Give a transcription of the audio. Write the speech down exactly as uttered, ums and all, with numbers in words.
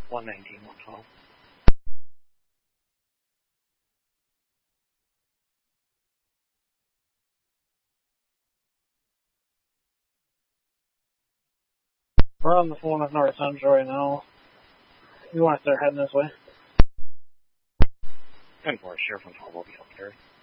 one nineteen, one twelve. We're on the phone with North Central right now. You want to start heading this way? ten four, Sheriff one twelve will be up there.